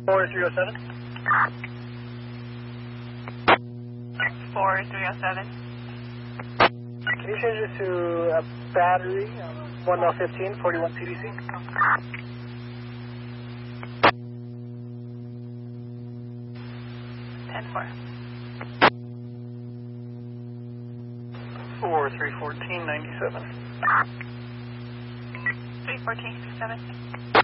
4307. 4307. Can you change it to a battery, 1L15, 41 CDC? 10-4. 4314, 97. 31467.